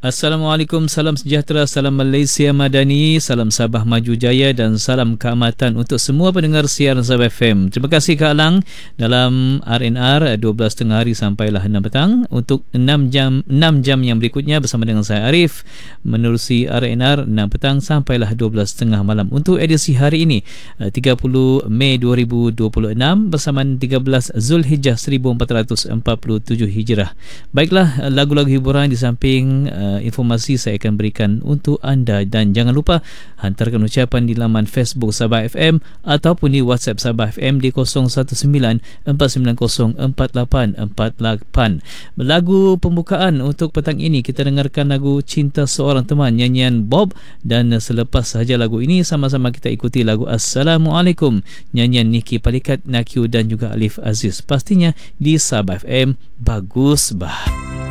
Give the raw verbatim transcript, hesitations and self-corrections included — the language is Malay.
Assalamualaikum, salam sejahtera, salam Malaysia Madani, salam Sabah Maju Jaya dan salam keamatan untuk semua pendengar siaran Sabah F M. Terima kasih Kak Alang dalam R N R dua belas tengah hari sampailah enam petang untuk enam jam enam jam yang berikutnya bersama dengan saya Arif menerusi R N R enam petang sampailah dua belas tengah malam untuk edisi hari ini tiga puluh Mei dua ribu dua puluh enam bersamaan tiga belas Zulhijjah seribu empat ratus empat puluh tujuh Hijrah. Baiklah, lagu-lagu hiburan di samping uh, informasi saya akan berikan untuk anda dan jangan lupa hantarkan ucapan di laman Facebook Sabah F M ataupun di WhatsApp Sabah F M di kosong satu sembilan empat sembilan kosong empat lapan empat lapan. Lagu pembukaan untuk petang ini kita dengarkan lagu Cinta Seorang Teman nyanyian Bob, dan selepas sahaja lagu ini sama-sama kita ikuti lagu Assalamualaikum nyanyian Niki Palikat, Nakyu dan juga Alif Aziz, pastinya di Sabah F M. Bagus bah.